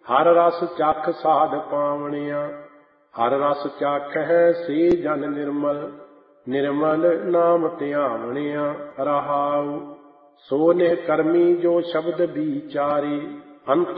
ਹਰ ਰਸ ਚਖ ਸਾਧ ਪਾਵਣਿਆ। ਹਰ ਰਸ ਚਾਖਹਿ ਸੇ ਜਨ ਨਿਰਮਲ, ਨਿਰਮਲ ਨਾਮ ਧਿਆਵਣਿਆ। ਰਹਾਉ ਸੋ ਨਿਹ ਕਰਮੀ ਜੋ ਸ਼ਬਦ ਵਿਚਾਰੇ, ਅੰਤ